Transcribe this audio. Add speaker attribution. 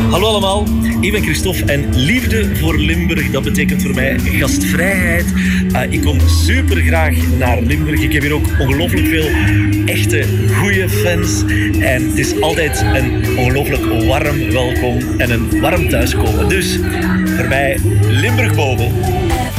Speaker 1: Hallo allemaal, ik ben Christophe en liefde voor Limburg, dat betekent voor mij gastvrijheid. Ik kom super graag naar Limburg. Ik heb hier ook ongelooflijk veel echte goede fans. En het is altijd een ongelooflijk warm welkom en een warm thuiskomen. Dus voor mij Limburg boven.